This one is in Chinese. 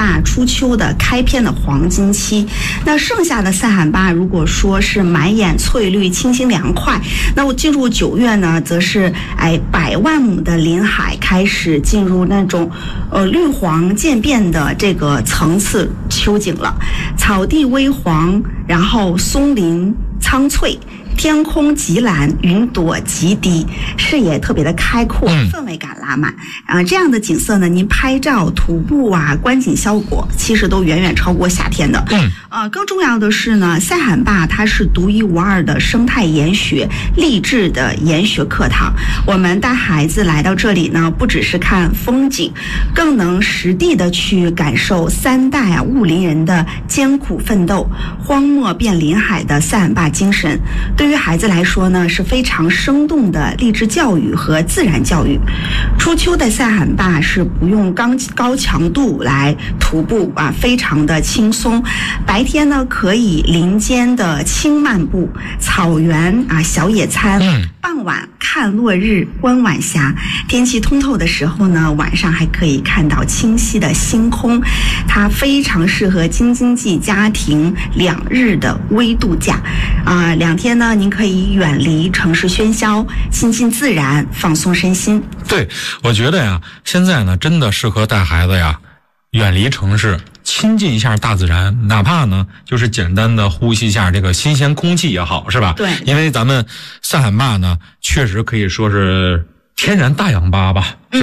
坝初秋的开篇的黄金期。那剩下的塞罕坝如果说是满眼翠绿、清新凉快，那我进入9月呢，则是100万亩的林海开始进入那种绿黄渐变的这个层次秋景了，草地微黄，然后松林苍翠，天空极蓝，云朵极低，视野特别的开阔，氛围感拉满。这样的景色呢，您拍照、徒步啊，观景效果其实都远远超过夏天的。更重要的是呢，塞罕坝它是独一无二的生态研学、励志的研学课堂。我们带孩子来到这里呢，不只是看风景，更能实地的去感受3代雾林人的艰苦奋斗，荒漠变林海的塞罕坝精神。对于孩子来说呢，是非常生动的励志教育和自然教育。初秋的塞罕坝是不用高强度来徒步啊，非常的轻松。白天呢，可以林间的轻漫步，草原啊小野餐，傍晚看落日观晚霞。天气通透的时候呢，晚上还可以看到清晰的星空。它非常适合京津冀家庭2日的微度假2天呢，您可以远离城市喧嚣，亲近自然，放松身心。 对，我觉得呀，现在呢，真的适合带孩子呀，远离城市，亲近一下大自然，哪怕呢，就是简单的呼吸一下这个新鲜空气也好，是吧？ 对， 因为咱们塞罕坝呢，确实可以说是天然大氧吧吧。